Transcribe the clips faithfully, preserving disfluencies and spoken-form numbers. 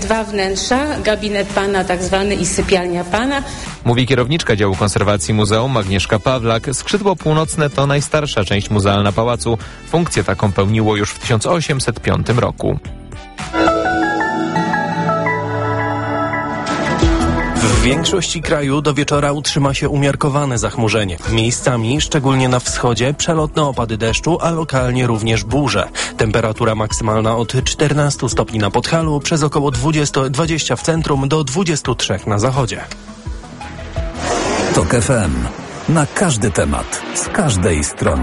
dwa wnętrza, gabinet pana tak zwany i sypialnia pana. Mówi kierowniczka działu konserwacji muzeum Agnieszka Pawlak. Skrzydło północne to najstarsza część muzealna pałacu. Funkcję taką pełniło już w tysiąc osiemset piątym roku. W większości kraju do wieczora utrzyma się umiarkowane zachmurzenie. Miejscami, szczególnie na wschodzie, przelotne opady deszczu, a lokalnie również burze. Temperatura maksymalna od czternastu stopni na Podhalu, przez około dwadzieścia, dwadzieścia w centrum do dwudziestu trzech na zachodzie. Tok F M. Na każdy temat, z każdej strony.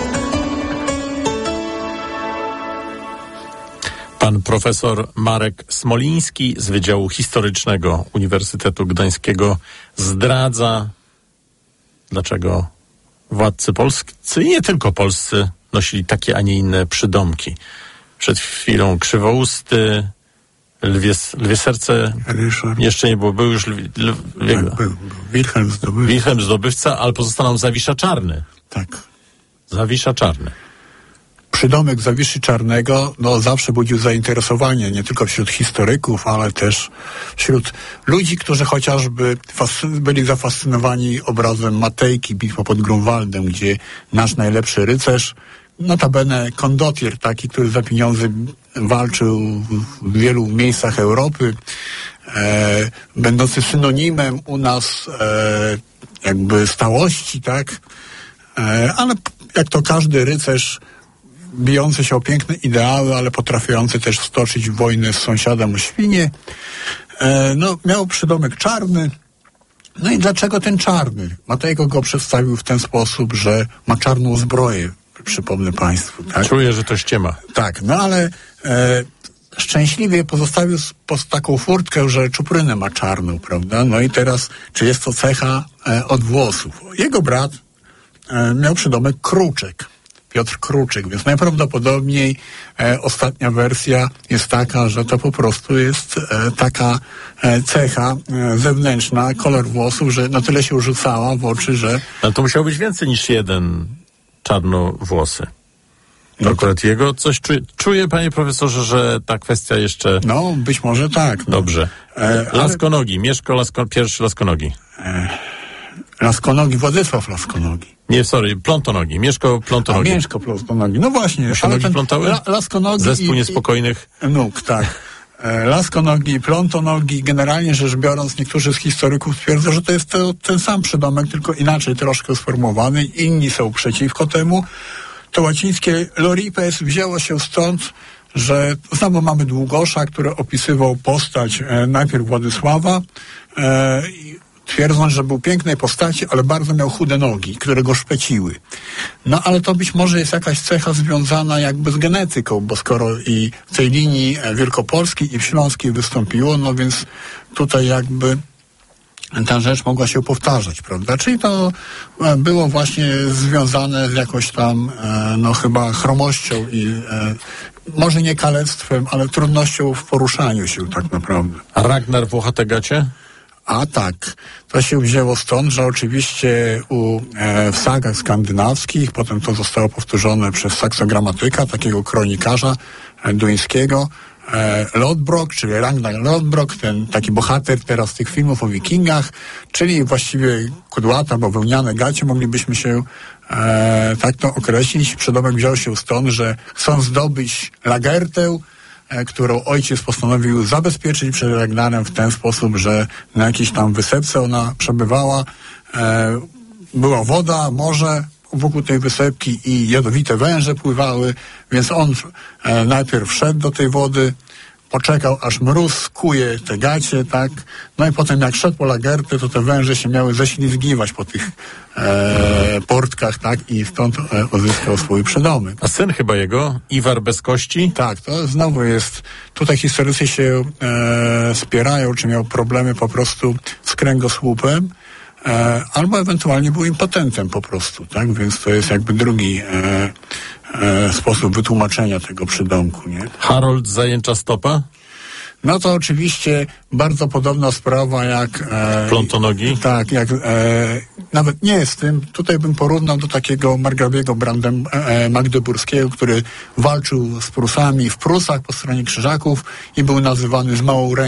Pan profesor Marek Smoliński z Wydziału Historycznego Uniwersytetu Gdańskiego zdradza, dlaczego władcy polscy i nie tylko polscy nosili takie, a nie inne przydomki. Przed chwilą Krzywousty, Lwie, lwie Serce, Ryszard. Jeszcze nie było, był już lwie, lwie, tak, był, był. Wilhelm Zdobywca. Wilhelm Zdobywca, ale pozostaną Zawisza Czarny. Tak. Zawisza Czarny. Przydomek Zawiszy Czarnego no, zawsze budził zainteresowanie nie tylko wśród historyków, ale też wśród ludzi, którzy chociażby fascy- byli zafascynowani obrazem Matejki, bitwa pod Grunwaldem, gdzie nasz najlepszy rycerz, notabene kondotier taki, który za pieniądze walczył w wielu miejscach Europy, e, będący synonimem u nas e, jakby stałości, tak? E, ale jak to każdy rycerz bijący się o piękne ideały, ale potrafiący też stoczyć wojnę z sąsiadem o świnie. E, no, miał przydomek czarny. No i dlaczego ten czarny? Matejko go przedstawił w ten sposób, że ma czarną zbroję, przypomnę państwu. Tak? Czuję, że to ściema. Tak, no ale e, szczęśliwie pozostawił pod taką furtkę, że czuprynę ma czarną, prawda? No i teraz, czy jest to cecha e, od włosów? Jego brat e, miał przydomek Kruczek. Piotr Kruczyk, więc najprawdopodobniej e, ostatnia wersja jest taka, że to po prostu jest e, taka e, cecha e, zewnętrzna, kolor włosów, że na tyle się rzucała w oczy, że... Ale to musiało być więcej niż jeden czarnowłosy. No Akurat jego coś czuje, czuje, panie profesorze, że ta kwestia jeszcze... No, być może tak. No. Dobrze. E, Laskonogi, ale... Mieszko Lasko, pierwszy Laskonogi. E, Laskonogi, Władysław Laskonogi. Nie, sorry, Plątonogi. Mieszko Plątonogi. A, Mieszko Plątonogi. No właśnie. Mu się nogi ten plątały? La, laskonogi Zespół i, niespokojnych nóg, tak. E, laskonogi, Plątonogi. Generalnie rzecz biorąc, niektórzy z historyków twierdzą, że to jest to, ten sam przydomek, tylko inaczej troszkę sformułowany. Inni są przeciwko temu. To łacińskie loripes wzięło się stąd, że znowu mamy Długosza, który opisywał postać e, najpierw Władysława, e, twierdząc, że był pięknej postaci, ale bardzo miał chude nogi, które go szpeciły. No ale to być może jest jakaś cecha związana jakby z genetyką, bo skoro i w tej linii wielkopolskiej i w śląskiej wystąpiło, no więc tutaj jakby ta rzecz mogła się powtarzać, prawda? Czyli to było właśnie związane z jakąś tam, no chyba chromością i może nie kalectwem, ale trudnością w poruszaniu się tak naprawdę. A Ragnar Włochate Gacie? A tak, to się wzięło stąd, że oczywiście u, e, w sagach skandynawskich, potem to zostało powtórzone przez Saksogramatyka, takiego kronikarza e, duńskiego, e, Lodbrok, czyli Ragnar Lodbrok, ten taki bohater teraz tych filmów o wikingach, czyli właściwie kudłata, bo wełniane gacie, moglibyśmy się e, tak to określić. Przydomek wziął się stąd, że chcą zdobyć lagertę, którą ojciec postanowił zabezpieczyć przed Ragnarem w ten sposób, że na jakiejś tam wysepce ona przebywała. E, była woda, morze wokół tej wysepki i jadowite węże pływały, więc on e, najpierw wszedł do tej wody, poczekał, aż mróz skuje te gacie, tak? No i potem jak szedł po lagertę, to te węże się miały ześlizgiwać po tych e, portkach, tak? I stąd e, uzyskał swój przydomek. A syn chyba jego, Iwar bez kości? Tak, to znowu jest, tutaj historycy się e, spierają, czy miał problemy po prostu z kręgosłupem, e, albo ewentualnie był impotentem po prostu, tak? Więc to jest jakby drugi e, e, sposób wytłumaczenia tego przydomku, nie? Harold Zajęcza Stopa? No to oczywiście bardzo podobna sprawa jak... E, Plątonogi? Tak, jak... E, nawet nie jest tym. Tutaj bym porównał do takiego margrabiego Brandem, e, magdeburskiego, który walczył z Prusami w Prusach po stronie Krzyżaków i był nazywany z małą ręką.